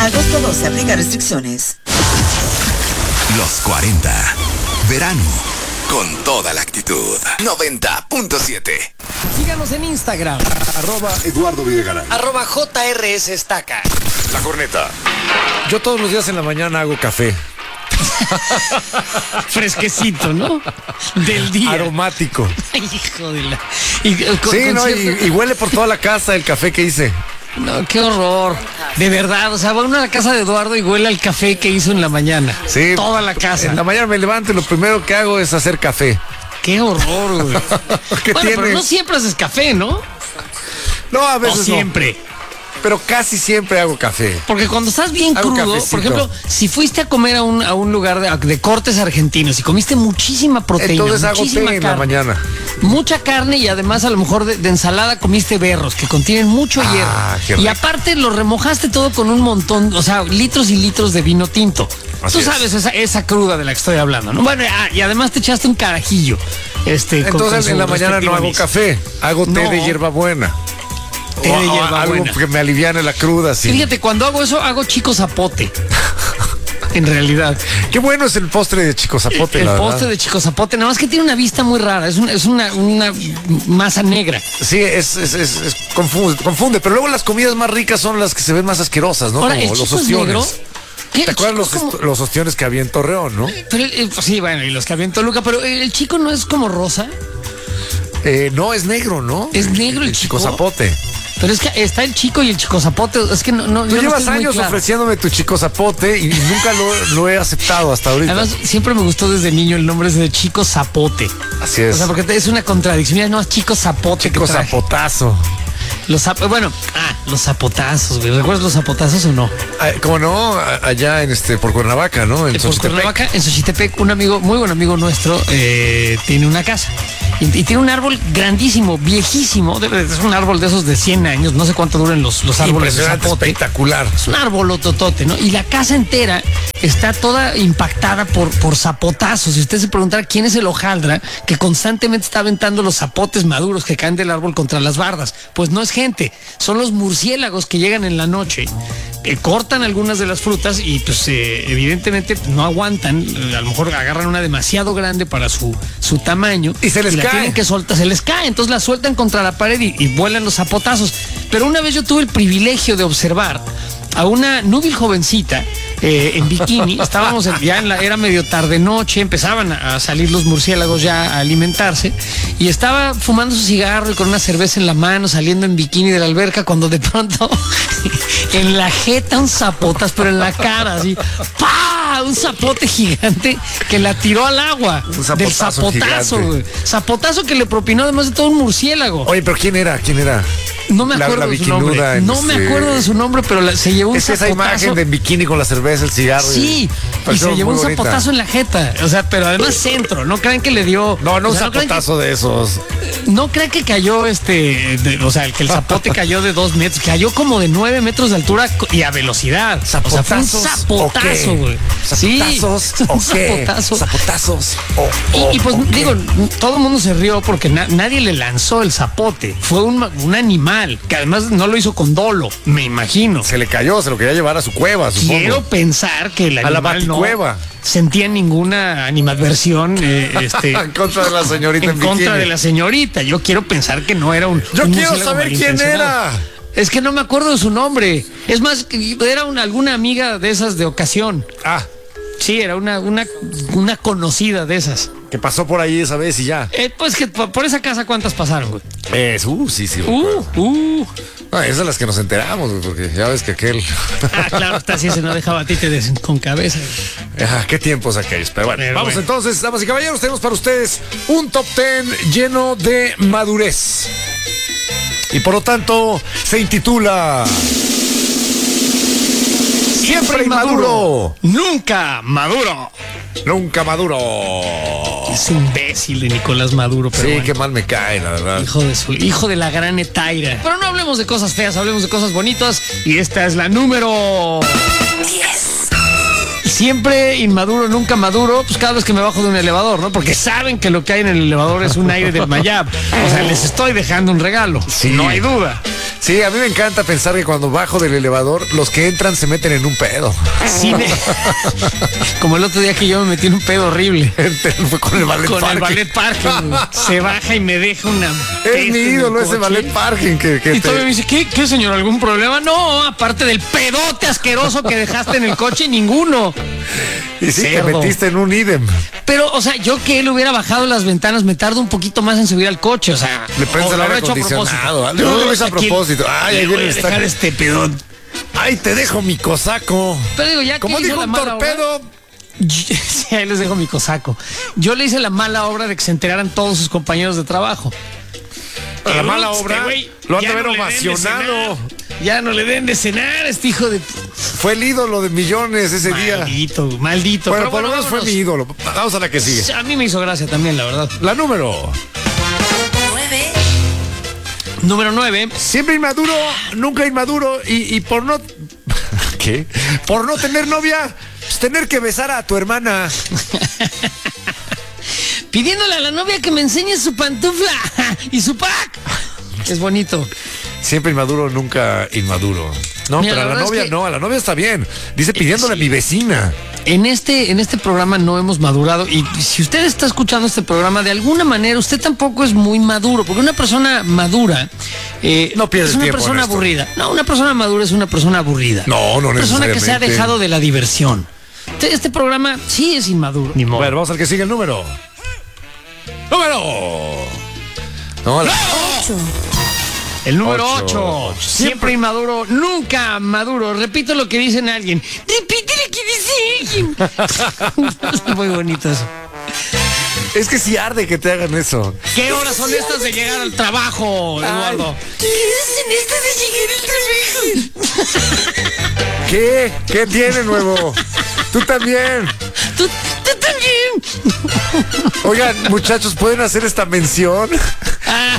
Agosto 12, aplica restricciones. Los 40. Verano. Con toda la actitud. 90.7. Síganos en Instagram. @Eduardo Videgaray. @JRS Estaca. La Corneta. Yo todos los días en la mañana hago café. Fresquecito, ¿no? Del día. Aromático. Ay, hijo de la... Y huele por toda la casa el café que hice. No, qué horror. De verdad, o sea, va uno a la casa de Eduardo y huele al café que hizo en la mañana. Sí. Toda la casa. En la mañana me levanto y lo primero que hago es hacer café. Qué horror, güey. ¿Qué bueno, tiene? pero no siempre haces café, ¿no? No, a veces No siempre. Pero casi siempre hago café. Porque cuando estás bien Hago crudo, cafecito. por ejemplo, si fuiste a comer a un lugar de cortes argentinos y comiste muchísima proteína, Entonces hago muchísima té en la carne, mañana. mucha carne y además a lo mejor de ensalada comiste berros que contienen mucho qué hierro. Y rico. aparte lo remojaste todo con un montón, o sea, litros y litros de vino tinto. Así Tú sabes esa cruda de la que estoy hablando, ¿no? Bueno, y además te echaste un carajillo. Entonces en la mañana no hago café, hago té No. de hierbabuena. Té de O hierbabuena. algo que me aliviane la cruda, sí. Fíjate, cuando hago eso, hago chico zapote. En realidad. Qué bueno es el postre de Chico Zapote, El la postre verdad. de Chico Zapote, nada más que tiene una vista muy rara, es una masa negra. Sí, confunde, pero luego las comidas más ricas son las que se ven más asquerosas, ¿no? Ahora, Como ¿el los chico es negro? ostiones. ¿Qué? ¿Te acuerdas ¿El chico es como- los ostiones que había en Torreón, no? Pero sí, bueno, y los que había en Toluca, pero el chico no es como rosa, No, es negro, ¿no? es negro el Chico chico. Zapote. Pero es que está el chico y el Chico Zapote, es que no Tú yo no llevas estoy muy años claro. ofreciéndome tu Chico Zapote y nunca lo he aceptado hasta ahorita. Además, siempre me gustó desde niño el nombre ese de Chico Zapote. Así O es. sea, porque es una contradicción. Mira, no, es Chico Zapote. Chico que traje. Zapotazo. Los zapotazos, güey. ¿Recuerdas los zapotazos o no? ¿Cómo no? Allá por Cuernavaca, ¿no? En Por Xochitepec. Cuernavaca, en Xochitepec, un amigo, muy buen amigo nuestro, tiene una casa. Y tiene un árbol grandísimo, viejísimo. Es un árbol de esos de 100 años. No sé cuánto duran los árboles de Impresionante, zapote. espectacular. Es un árbol totote, ¿no? Y la casa entera está toda impactada por zapotazos. Si usted se preguntara quién es el hojaldra que constantemente está aventando los zapotes maduros que caen del árbol contra las bardas, pues no es gente, son los murciélagos que llegan en la noche, cortan algunas de las frutas y pues evidentemente no aguantan, a lo mejor agarran una demasiado grande para su tamaño Y se les la cae. tienen que soltar, se les cae, entonces la sueltan contra la pared y vuelan los zapotazos. Pero una vez yo tuve el privilegio de observar a una núbil jovencita en bikini. Estábamos era medio tarde noche, empezaban a salir los murciélagos ya a alimentarse y estaba fumando su cigarro y con una cerveza en la mano, saliendo en bikini de la alberca, cuando de pronto en la jeta un zapotas, pero en la cara, así, ¡pah! Un zapote gigante que la tiró al agua. Un zapotazo Del zapotazo, gigante. güey. Zapotazo que le propinó además de todo un murciélago. Oye, pero ¿quién era? No me La acuerdo de su bikinuda nombre. en No me acuerdo de su nombre, pero se llevó un Es esa zapotazo. imagen de bikini con la cerveza, el cigarro. Sí, y se llevó un zapotazo en la jeta. O sea, pero además centro. No crean que le dio. No, o un sea, zapotazo de esos. No crean que cayó o sea, que el zapote cayó de 2 metros. Cayó como de 9 metros de altura y a velocidad. O sea, fue un ¿Zapotazos zapotazo, o qué? güey. ¿Zapotazos Sí, o un qué? zapotazo. ¿Zapotazos Y pues o qué? digo, todo el mundo se rió porque nadie le lanzó el zapote. Fue un animal que además no lo hizo con dolo, me imagino. Se le cayó, se lo quería llevar a su cueva, supongo. Quiero pensar que el A la animal no baticueva. sentía ninguna animadversión En contra de la señorita en contra bikini. de la señorita. Yo quiero pensar que no era un Yo un quiero murciélago saber quién malintencionado. era. Es que no me acuerdo de su nombre. Es más, era alguna amiga de esas de ocasión. Ah, Sí, era una conocida de esas. que pasó por ahí esa vez y ya. Pues que por esa casa, ¿cuántas pasaron, güey? Sí. recuerdo. No, esas son las que nos enteramos, güey, porque ya ves que aquel. Claro, está así, se no dejaba títeres con cabeza. Qué tiempos aquellos. Pero bueno, Pero vamos bueno. entonces, damas y caballeros, tenemos para ustedes un top 10 lleno de madurez. Y por lo tanto, se intitula Siempre inmaduro, Nunca maduro. nunca maduro. Es imbécil de Nicolás Maduro, pero Sí, bueno. qué mal me cae, la verdad. Hijo de la gran Etaira. Pero no hablemos de cosas feas, hablemos de cosas bonitas. Y esta es la número 10. Siempre inmaduro, nunca maduro, pues cada vez que me bajo de un elevador, ¿no? Porque saben que lo que hay en el elevador es un aire del Mayab. O sea, les estoy dejando un regalo. Sí. No hay duda. Sí, a mí me encanta pensar que cuando bajo del elevador, los que entran se meten en un pedo. Sí, como el otro día que yo me metí en un pedo horrible. Fue con el ballet Con parking. el ballet parking. Se baja y me deja una... Es mi ídolo ese ballet parking Y todavía me dice, ¿qué señor? ¿Algún problema? No, aparte del pedote asqueroso que dejaste en el coche, ninguno. Y sí, Cerdo. te metiste en un idem. Pero, o sea, yo que él hubiera bajado las ventanas, me tardo un poquito más en subir al coche, o sea... Le prendes el lo aire habrá hecho a acondicionado. propósito. Yo creo que lo hizo a Aquí propósito. Ay, le ahí voy viene a el dejar taco. este pedón. Ay, te dejo mi cosaco. Pero digo, ya Como que hice dijo la un mala torpedo. obra, sí, ahí les dejo mi cosaco. Yo le hice la mala obra de que se enteraran todos sus compañeros de trabajo. La mala Este obra güey, lo han de ya haber no le den de ovacionado. cenar. Ya no le den de cenar, este hijo de... Fue el ídolo de millones ese día. Maldito. Bueno, Pero por lo menos fue vámonos. mi ídolo. Vamos a la que sigue. A mí me hizo gracia también, la verdad. La número. 9. Número 9. Siempre inmaduro, nunca inmaduro y por no... ¿Qué? Por no tener novia, pues tener que besar a tu hermana. Pidiéndole a la novia que me enseñe su pantufla y su pack. Es bonito. Siempre inmaduro, nunca inmaduro. No, Mira, pero a la la verdad novia es que- no, a la novia está bien. Dice pidiéndole sí. a mi vecina. En este programa no hemos madurado y si usted está escuchando este programa, de alguna manera usted tampoco es muy maduro, porque una persona madura No pierde es una tiempo en persona esto. aburrida. No, una persona madura es una persona aburrida. No, no Una persona que se ha necesariamente. dejado de la diversión. Este programa sí es inmaduro. Ni modo. Bueno, vamos al que sigue el número. ¡Número! No, la... El número Ocho. 8. Siempre inmaduro, nunca maduro. Repito lo que dicen alguien. Repite lo que dice alguien. Es muy bonito eso. Es que sí arde que te hagan eso. ¿Qué horas son estas de llegar al trabajo, Eduardo? ¿Qué hacen estas de llegar al trabajo? ¿Qué? ¿Qué tiene nuevo? Tú también. Tú también. Oigan, muchachos, ¿pueden hacer esta mención? Ah.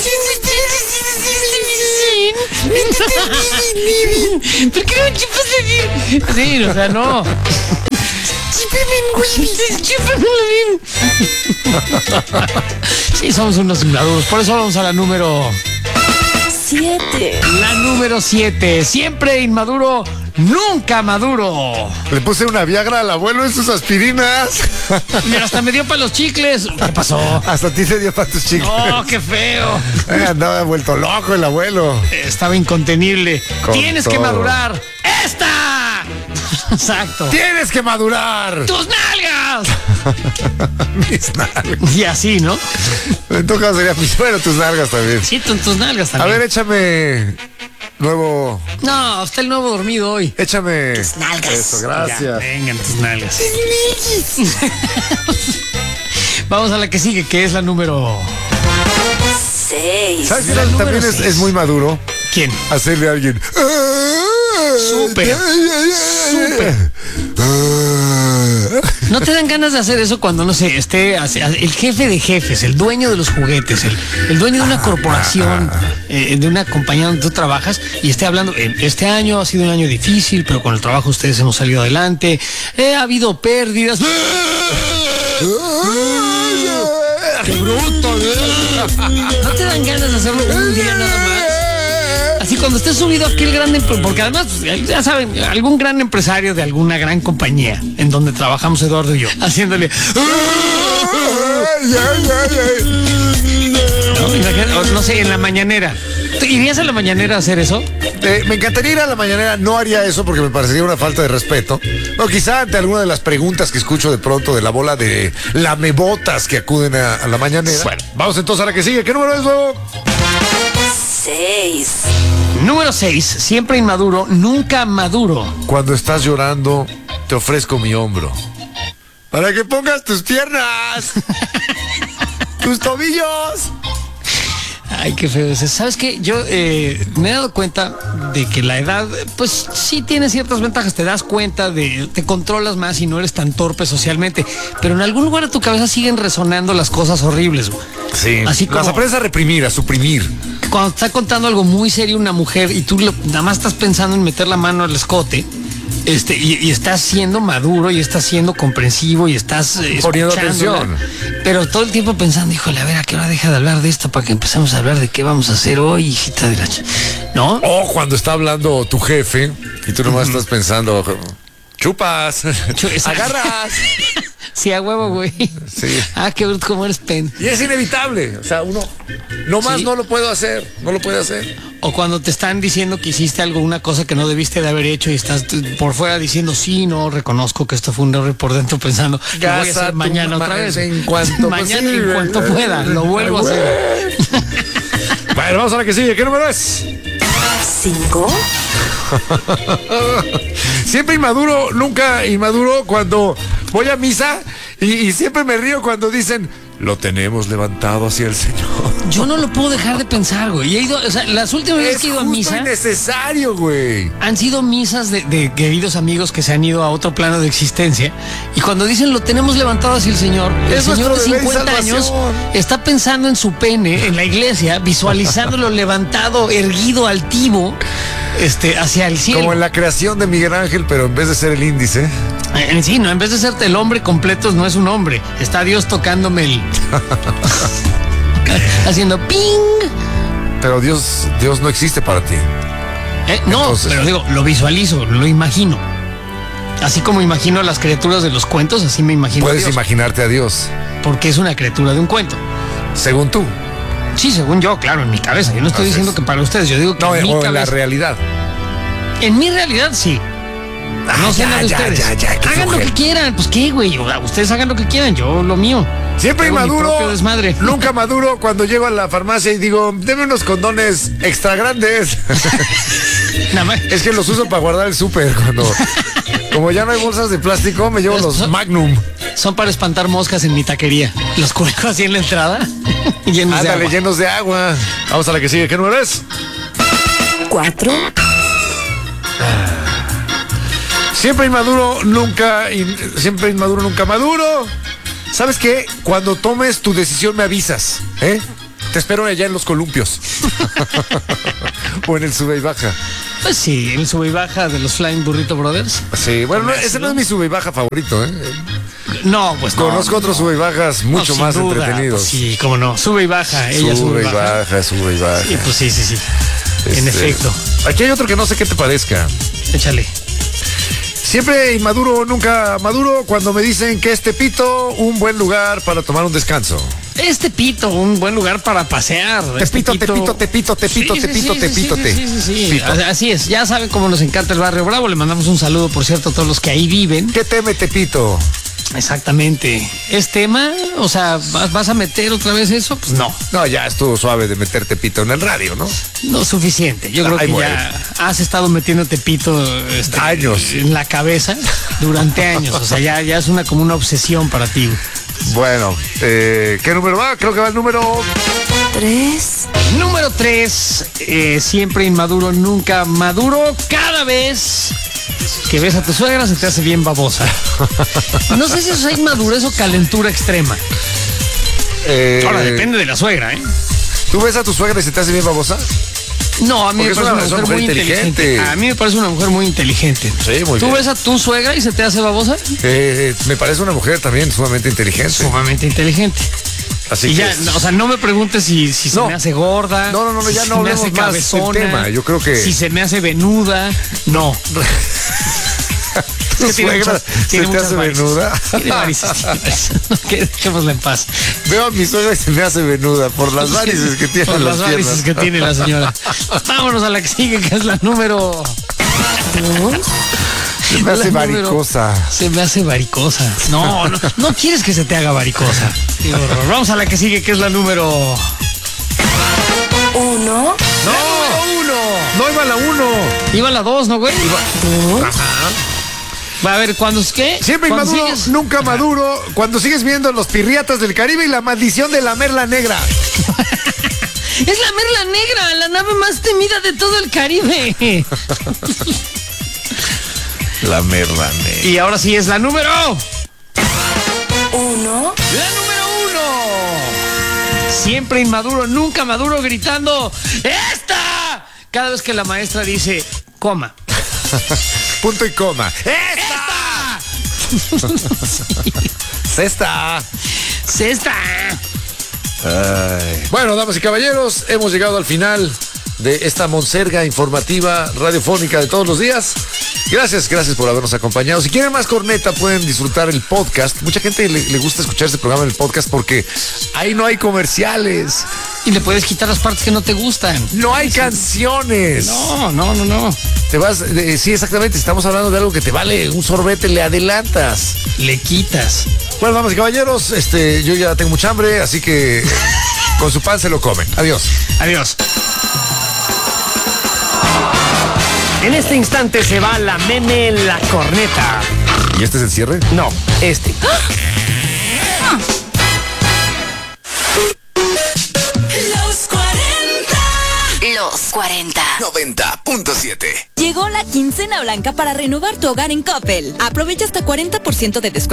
¿Por qué no chupas de bien? Sí, o sea, no. Sí, somos unos inmaduros. Por eso vamos a la número... 7. La número 7. Siempre inmaduro, nunca maduro. Le puse una Viagra al abuelo en sus aspirinas. Mira, hasta me dio para los chicles. ¿Qué pasó? Hasta a ti te dio para tus chicos. Oh, qué feo. Andaba vuelto loco el abuelo. Estaba incontenible. Con Tienes que todo. madurar. ¡Esta! Exacto. ¡Tienes que madurar! ¡Tus nalgas! Mis nalgas. Y así, ¿no? En tu caso sería bueno, tus nalgas también. Sí, tus nalgas A también. ver, échame nuevo. No, está el nuevo dormido hoy. Échame. Tus nalgas. Eso, Ya, gracias. vengan tus nalgas. Vamos a la que sigue, que es la número... 6. ¿Sabes qué La número también seis. es muy maduro? ¿Quién? Hacerle a alguien. Súper. ¿No te dan ganas de hacer eso cuando, no sé, esté el jefe de jefes, el dueño de los juguetes, el dueño de una corporación, de una compañía donde tú trabajas y esté hablando, este año ha sido un año difícil, pero con el trabajo ustedes hemos salido adelante, ha habido pérdidas. ¡Qué bruto! ¿No te dan ganas de hacerlo un día nada más? Así cuando esté subido aquel gran... Porque además, ya saben, algún gran empresario de alguna gran compañía en donde trabajamos Eduardo y yo, haciéndole... No, imagínate, no sé, en la mañanera. ¿Tú irías a la mañanera a hacer eso? Me encantaría ir a la mañanera, no haría eso porque me parecería una falta de respeto. O quizá ante alguna de las preguntas que escucho de pronto de la bola de lamebotas que acuden a la mañanera. Bueno, vamos entonces a la que sigue. ¿Qué número es, nuevo? 6. Número 6. Siempre inmaduro, nunca maduro. Cuando estás llorando, te ofrezco mi hombro. Para que pongas tus piernas. Tus tobillos. Ay, qué feo ese. ¿Sabes qué? Yo me he dado cuenta de que la edad, pues sí tiene ciertas ventajas. Te das cuenta te controlas más y no eres tan torpe socialmente. Pero en algún lugar de tu cabeza siguen resonando las cosas horribles, güey. Sí. Así como Las aprendes a reprimir, a suprimir. cuando está contando algo muy serio una mujer y tú nada más estás pensando en meter la mano al escote, y estás siendo maduro y estás siendo comprensivo y estás Poniendo escuchándola, atención. pero todo el tiempo pensando, híjole, a ver, ¿a qué hora deja de hablar de esto para que empecemos a hablar de qué vamos a hacer hoy, hijita de la ¿no? O cuando está hablando tu jefe y tú nomás estás pensando, chupas, agarras. Sí, a huevo, güey. Sí. Ah, qué bruto, cómo eres pen. Y es inevitable. O sea, uno nomás Sí. no lo puede hacer. No lo puede hacer. O cuando te están diciendo que hiciste algo, una cosa que no debiste de haber hecho y estás por fuera diciendo, sí, no, reconozco que esto fue un error, y por dentro pensando, lo voy a Gasa hacer mañana tu otra vez. en cuanto mañana en posible. cuanto pueda, lo vuelvo a hacer. Bueno, vamos a la que sigue. ¿Qué número es? 5, Siempre inmaduro, nunca inmaduro cuando voy a misa y siempre me río cuando dicen, lo tenemos levantado hacia el Señor. Yo no lo puedo dejar de pensar, güey. Y he ido, o sea, las últimas veces Es que he ido a justo misa innecesario, güey. han sido misas de queridos amigos que se han ido a otro plano de existencia. Y cuando dicen lo tenemos levantado hacia el Señor, el Es señor de nuestro deber y 50 años salvación. está pensando en su pene en la iglesia, visualizándolo levantado, erguido, altivo, hacia el cielo. Como en la creación de Miguel Ángel, pero en vez de ser el índice. Sí, no, en vez de serte el hombre completo, no es un hombre. Está Dios tocándome el. haciendo ping. Pero Dios no existe para ti. No, Entonces- pero digo, lo visualizo, lo imagino. Así como imagino a las criaturas de los cuentos, así me imagino a Puedes Dios, imaginarte a Dios, porque es una criatura de un cuento. según tú. Sí, según yo, claro, en mi cabeza. Yo no estoy Así diciendo es. que para ustedes, yo digo que No, en mi o en la cabeza. realidad. En mi realidad, sí. No sé ya, nada de ya, ustedes. ya, qué Hagan lo flojera. que quieran, pues qué, güey. O sea, ustedes hagan lo que quieran, yo lo mío. Siempre Hago mi inmaduro, propio desmadre. nunca maduro cuando llego a la farmacia y digo, deme unos condones extra grandes. Nada más. Es que los uso para guardar el súper cuando... Como ya no hay bolsas de plástico, me llevo los Magnum. Son para espantar moscas en mi taquería. Los cuelgo así en la entrada. Llenos de Ándale, agua. llenos de agua. Vamos a la que sigue. ¿Qué número es? 4, Siempre inmaduro, nunca maduro. ¿Sabes qué? Cuando tomes tu decisión me avisas, ¿eh? Te espero allá en los columpios. O en el sube y baja. Pues sí, el sube y baja de los Flying Burrito Brothers. Sí, bueno, ese no es mi sube y baja favorito, ¿eh? No, pues no. Conozco otros sube y bajas mucho sin más duda, entretenidos. pues sí, cómo no. Sube y baja, ella sube y baja. Sube y baja. Sí, pues sí. En efecto. Aquí hay otro que no sé qué te parezca. Échale. Siempre inmaduro, nunca maduro, cuando me dicen que es Tepito un buen lugar para tomar un descanso. Este Pito, un buen lugar para pasear. Tepito, Tepito. Sí. Pito. Así es, ya saben cómo nos encanta el Barrio Bravo. Le mandamos un saludo, por cierto, a todos los que ahí viven. ¿Qué teme Tepito? Exactamente. ¿Es tema? O sea, ¿vas a meter otra vez eso? Pues no, No, ya estuvo suave de meter Tepito en el radio, ¿no? no suficiente. Yo creo Ay, que bueno. ya has estado metiéndote Pito Años. en la cabeza durante años. O sea, ya es como una obsesión para ti. Bueno, ¿qué número va? Creo que va el número... 3, Número 3, siempre inmaduro, nunca maduro. Cada vez que ves a tu suegra se te hace bien babosa. No sé si eso es inmadurez o calentura extrema. Ahora depende de la suegra, ¿eh? ¿Tú ves a tu suegra y se te hace bien babosa? No, a mí Porque me es parece una mujer muy inteligente. A mí me parece una mujer muy inteligente. Sí, muy ¿Tú bien. ves a tu suegra y se te hace babosa? Me parece una mujer también sumamente inteligente. Sumamente inteligente. Así Y que... ya, o sea, no me preguntes si se No. me hace gorda. No, si ya se no me hablemos hace más del cabezona. tema. Yo creo que... Si se me hace venuda. No. ¿Tu Es que tiene suegra muchas- se tiene te muchas hace varices. venuda? Tiene varices. No, que dejémosla en paz. Veo a mi suegra y se me hace venuda por las varices que tiene Por en las las varices piernas. que tiene la señora. Vámonos a la que sigue, que es la número... Se me hace la número- varicosa. Se me hace varicosa. No quieres que se te haga varicosa. Qué horror. Vamos a la que sigue, que es la número... 1, ¡No! No iba a la 1. Iba a la 2, ¿no, güey? Va a ver, ¿cuándo es qué? Siempre ¿Cuándo inmaduro, sigues? nunca maduro. Cuando sigues viendo Los Pirriatas del Caribe y La Maldición de la Merla Negra. Es la Merla Negra, la nave más temida de todo el Caribe. La Merla Negra. Y ahora sí es la número... 1, La número 1. Siempre inmaduro, nunca maduro, gritando ¡Esta! Cada vez que la maestra dice coma. punto y coma. ¡Cesta! Bueno, damas y caballeros, hemos llegado al final de esta monserga informativa radiofónica de todos los días. Gracias por habernos acompañado. Si quieren más corneta, pueden disfrutar el podcast. Mucha gente le gusta escuchar este programa en el podcast porque ahí no hay comerciales. Y le puedes quitar las partes que no te gustan. No hay canciones. No. Te vas, sí, exactamente. Estamos hablando de algo que te vale un sorbete, le adelantas. Le quitas. Bueno, damas y caballeros, yo ya tengo mucha hambre, así que con su pan se lo comen. Adiós. En este instante se va la meme la corneta. ¿Y este es el cierre? No, este. Los 40. 90.7. Llegó la quincena blanca para renovar tu hogar en Coppel. Aprovecha hasta 40% de descuento